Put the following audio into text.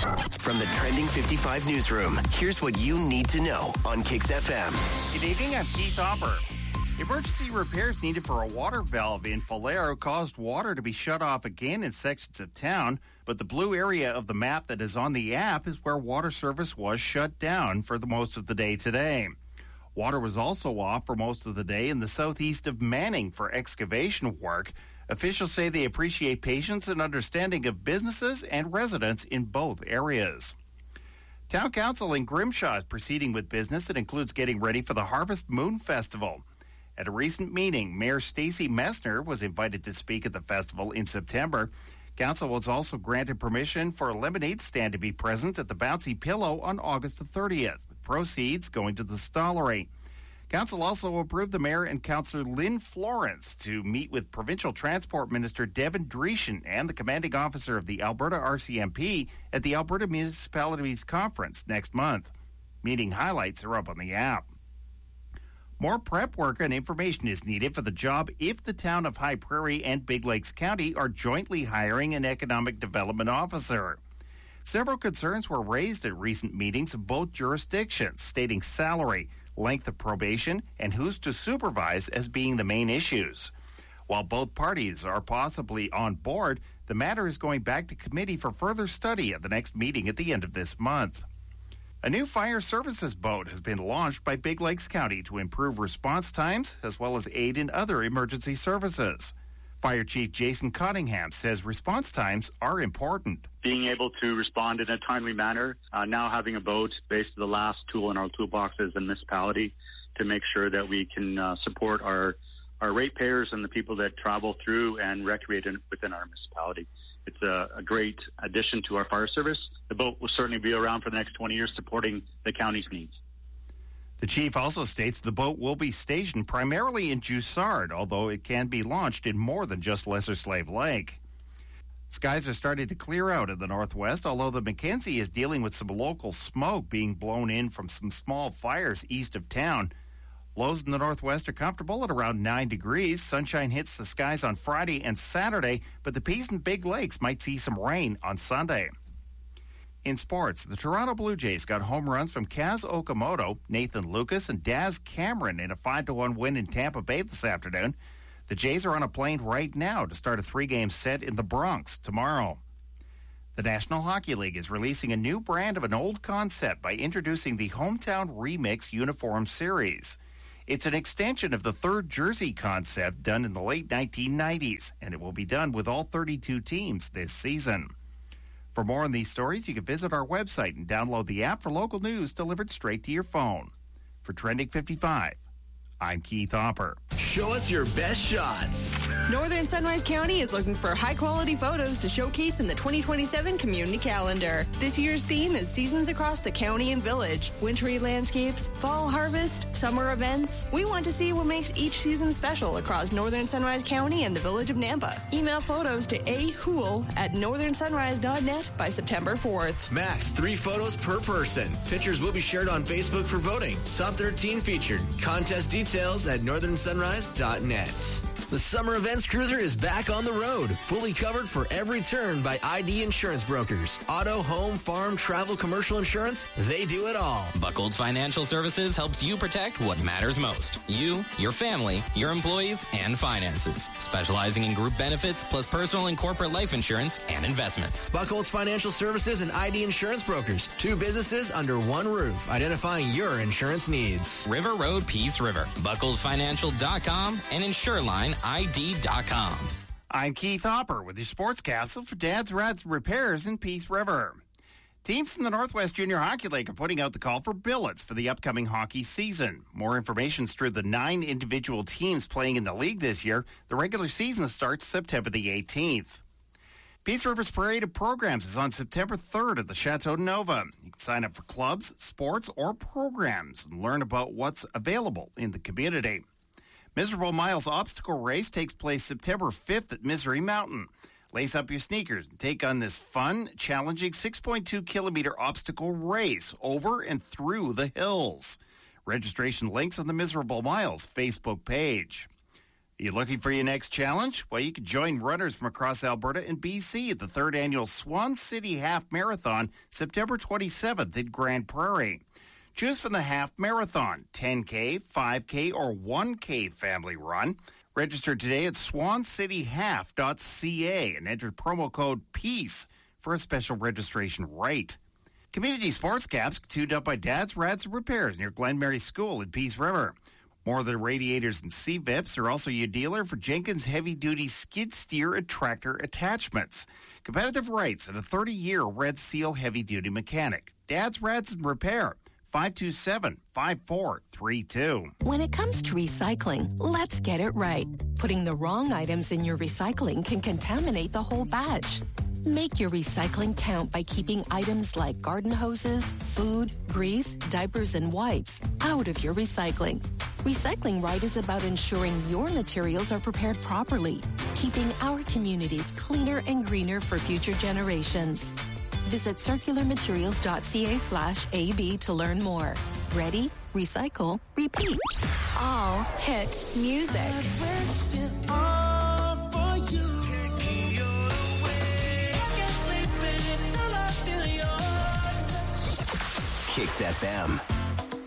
From the Trending 55 newsroom, here's what you need to know on Kix FM. Good evening, I'm Keith Hopper. Emergency repairs needed for a water valve in Falero caused water to be shut off again in sections of town, but the blue area of the map that is on the app is where water service was shut down for the most of the day today. Water was also off for most of the day in the southeast of Manning for excavation work. Officials say they appreciate patience and understanding of businesses and residents in both areas. Town Council in Grimshaw is proceeding with business that includes getting ready for the Harvest Moon Festival. At a recent meeting, Mayor Stacey Messner was invited to speak at the festival in September. Council was also granted permission for a lemonade stand to be present at the Bouncy Pillow on August the 30th, with proceeds going to the Stollery. Council also approved the mayor and Councillor Lynn Florence to meet with Provincial Transport Minister Devin Dreeshen and the commanding officer of the Alberta RCMP at the Alberta Municipalities Conference next month. Meeting highlights are up on the app. More prep work and information is needed for the job if the town of High Prairie and Big Lakes County are jointly hiring an economic development officer. Several concerns were raised at recent meetings of both jurisdictions, stating salary, length of probation, and who's to supervise as being the main issues. While both parties are possibly on board, the matter is going back to committee for further study at the next meeting at the end of this month. A new fire services boat has been launched by Big Lakes County to improve response times as well as aid in other emergency services. Fire Chief Jason Cottingham says response times are important. Being able to respond in a timely manner, now having a boat, basically the last tool in our toolbox as a municipality to make sure that we can support our ratepayers and the people that travel through and recreate within our municipality. It's a great addition to our fire service. The boat will certainly be around for the next 20 years supporting the county's needs. The chief also states the boat will be stationed primarily in Joussard, although it can be launched in more than just Lesser Slave Lake. Skies are starting to clear out in the northwest, although the Mackenzie is dealing with some local smoke being blown in from some small fires east of town. Lows in the northwest are comfortable at around 9 degrees. Sunshine hits the skies on Friday and Saturday, but the Peace and Big Lakes might see some rain on Sunday. In sports, the Toronto Blue Jays got home runs from Kaz Okamoto, Nathan Lucas, and Daz Cameron in a 5-1 win in Tampa Bay this afternoon. The Jays are on a plane right now to start a 3-game set in the Bronx tomorrow. The National Hockey League is releasing a new brand of an old concept by introducing the Hometown Remix Uniform Series. It's an extension of the third jersey concept done in the late 1990s, and it will be done with all 32 teams this season. For more on these stories, you can visit our website and download the app for local news delivered straight to your phone. For Trending 55, I'm Keith Hopper. Show us your best shots. Northern Sunrise County is looking for high-quality photos to showcase in the 2027 community calendar. This year's theme is seasons across the county and village, wintry landscapes, fall harvest, summer events. We want to see what makes each season special across Northern Sunrise County and the village of Nampa. Email photos to ahool@northernsunrise.net by September 4th. Max 3 photos per person. Pictures will be shared on Facebook for voting. Top 13 featured. Contest details at northernsunrise.net. The Summer Events Cruiser is back on the road, fully covered for every turn by ID Insurance Brokers. Auto, home, farm, travel, commercial insurance, they do it all. Buckles Financial Services helps you protect what matters most. You, your family, your employees, and finances. Specializing in group benefits plus personal and corporate life insurance and investments. Buckles Financial Services and ID Insurance Brokers. 2 businesses under one roof, identifying your insurance needs. River Road Peace River. BucklesFinancial.com and InsureLineID.com. I'm Keith Hopper with your Sports Castle for Dad's Rats Repairs in Peace River. Teams from the Northwest Junior Hockey League are putting out the call for billets for the upcoming hockey season. More information is through the 9 individual teams playing in the league this year. The regular season starts September the 18th. Peace River's Parade of Programs is on September 3rd at the Chateau Nova. You can sign up for clubs, sports, or programs and learn about what's available in the community. Miserable Miles Obstacle Race takes place September 5th at Misery Mountain. Lace up your sneakers and take on this fun, challenging 6.2-kilometer obstacle race over and through the hills. Registration links on the Miserable Miles Facebook page. You looking for your next challenge? Well, you can join runners from across Alberta and BC at the 3rd Annual Swan City Half Marathon, September 27th in Grand Prairie. Choose from the half marathon, 10K, 5K, or 1K family run. Register today at swancityhalf.ca and enter promo code PEACE for a special registration rate. Community sports caps tuned up by Dad's Rads and Repairs near Glen Mary School in Peace River. More Than Radiators and CVIPs are also your dealer for Jenkins heavy-duty skid steer and tractor attachments. Competitive rates and a 30-year Red Seal heavy-duty mechanic. Dad's Rads and Repair, 527-5432. When it comes to recycling, let's get it right. Putting the wrong items in your recycling can contaminate the whole batch. Make your recycling count by keeping items like garden hoses, food, grease, diapers, and wipes out of your recycling. Recycling right is about ensuring your materials are prepared properly, keeping our communities cleaner and greener for future generations. Visit circularmaterials.ca/AB to learn more. Ready, recycle, repeat. All hit music. Kicks FM.